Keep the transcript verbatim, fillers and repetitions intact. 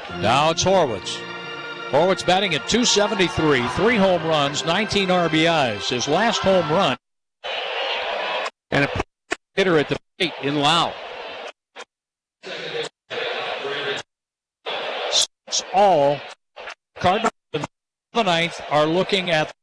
Now it's Horwitz. Horwitz batting at two seventy-three, three home runs, nineteen R B Is. His last home run. And a hitter at the plate in Lau. Six all. Cardinals in the ninth are looking at